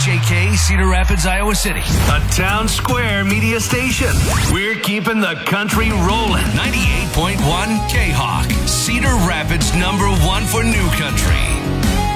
KHAK, Cedar Rapids, Iowa City. A Town Square media station. We're keeping the country rolling. 98.1 K-Hawk, Cedar Rapids #1 for new country.